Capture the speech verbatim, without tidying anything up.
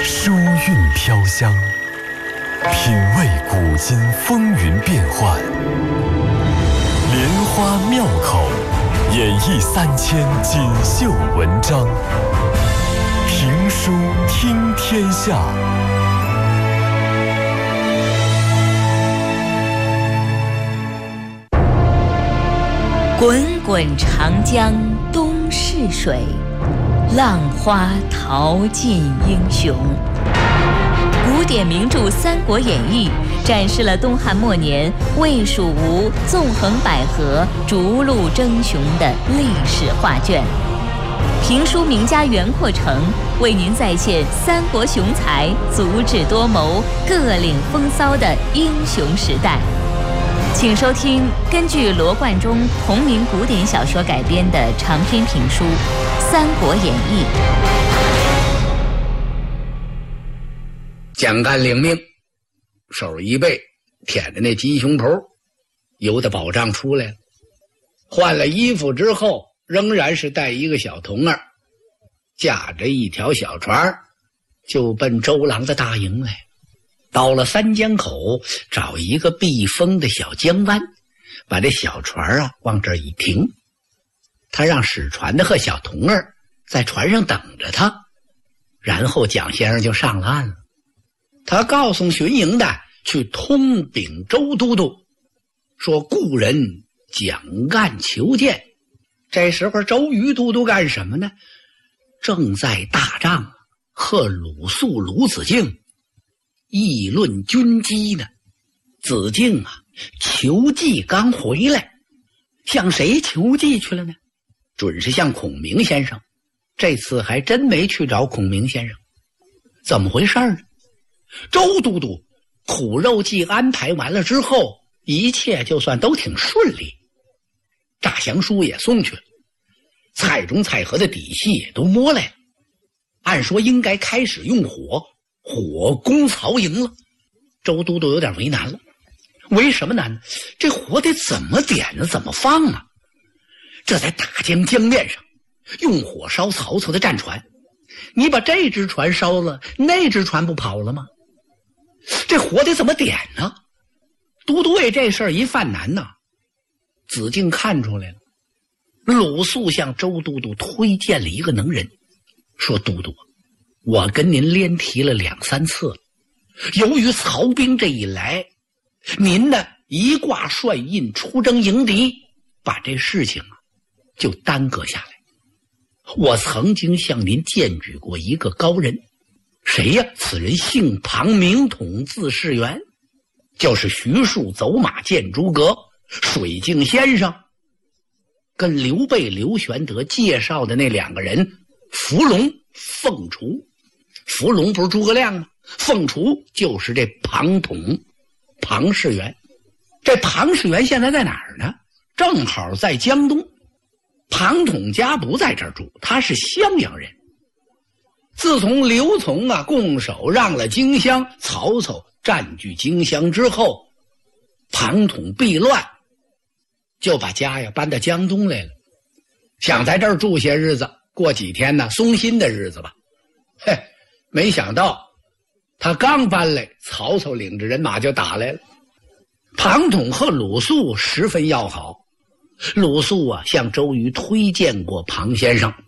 书韵飘香，品味古今风云变幻，莲花妙口，演绎三千锦绣文章，评书听天下。 滚滚长江东逝水，浪花淘尽英雄。古典名著《三国演义》展示了东汉末年魏蜀吴纵横捭阖、逐鹿争雄的历史画卷。评书名家袁阔成为您再现三国雄才足智多谋、各领风骚的英雄时代。请收听根据罗贯中同名古典小说改编的长篇评书《三国演义》。 蒋干领命，手一背舔着那鸡胸脯，由得保障出来了。换了衣服之后，仍然是带一个小童儿，驾着一条小船，就奔周郎的大营来。到了三江口，找一个避风的小江湾，把这小船啊往这儿一停。他让使船的和小童儿在船上等着他，然后蒋先生就上了岸了。他告诉巡营的去通禀周都督，说故人蒋干求见。这时候周瑜都督干什么呢？正在大帐和鲁肃、鲁子敬议论军机呢。子敬啊，求计刚回来，向谁求计去了呢？准是向孔明先生。这次还真没去找孔明先生，怎么回事呢？周都督苦肉计安排完了之后，一切就算都挺顺利，诈降书也送去了，蔡中、蔡和的底细也都摸来了，按说应该开始用火火攻曹营了。周都督有点为难了，为什么难呢？这火得怎么点呢？怎么放啊？这在大江江面上用火烧曹操的战船，你把这只船烧了，那只船不跑了吗？这火得怎么点呢？都督为这事儿一犯难呐。子敬看出来了，鲁肃向周都督推荐了一个能人，说都督，我跟您连提了两三次了，由于曹兵这一来，您呢一挂帅印出征迎敌，把这事情啊就耽搁下来。我曾经向您荐举过一个高人，谁呀？此人姓庞，名统，字士元，就是徐庶走马见诸葛，水镜先生跟刘备、刘玄德介绍的那两个人，伏龙、凤雏。伏龙不是诸葛亮吗？凤雏就是这庞统、庞士元。这庞士元现在在哪儿呢？正好在江东。庞统家不在这儿住，他是襄阳人。自从刘琮啊拱手让了荆襄，曹操占据荆襄之后，庞统避乱，就把家呀搬到江东来了，想在这儿住些日子，过几天呢松心的日子吧。嘿，没想到他刚搬来，曹操领着人马就打来了。庞统和鲁肃十分要好，鲁肃啊向周瑜推荐过庞先生，